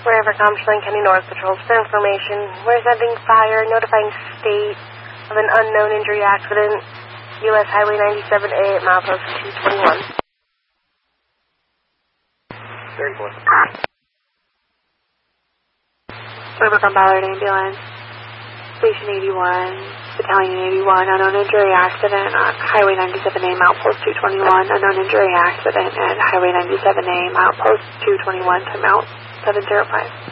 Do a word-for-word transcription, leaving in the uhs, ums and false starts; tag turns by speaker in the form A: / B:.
A: Wherever Commerceland County North patrols for information. Where's ending fire, notifying state of an unknown injury accident. U S Highway ninety-seven A at milepost two twenty-one.
B: thirty-four.
C: Overcome Ballard Ambulance. Station eighty-one, Battalion eighty-one, unknown injury accident on Highway ninety-seven A, milepost two twenty-one. Unknown injury accident at Highway ninety-seven A, milepost two twenty-one to Mount seven zero five.